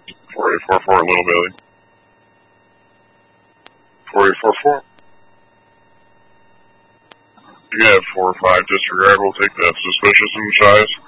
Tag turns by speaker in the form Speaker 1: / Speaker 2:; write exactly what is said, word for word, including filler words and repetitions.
Speaker 1: four eight four four, Little Billy. four eight four four. You can have four or five disregard. We'll take that suspicious in size.